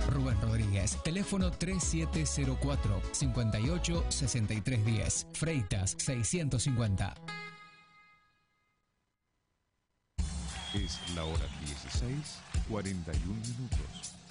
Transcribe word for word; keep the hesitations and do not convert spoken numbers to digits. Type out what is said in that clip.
Rubén Rodríguez, teléfono tres siete cero cuatro, cinco ocho, seis tres uno cero, Freitas seiscientos cincuenta. Es la hora dieciséis, cuarenta y un minutos.